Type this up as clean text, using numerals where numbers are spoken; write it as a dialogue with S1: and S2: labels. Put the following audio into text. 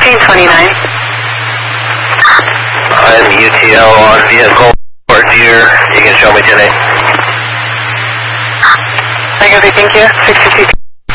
S1: 1529.
S2: I'm UTL on vehicle for Deer. You can show me today.
S1: Thank you. 62.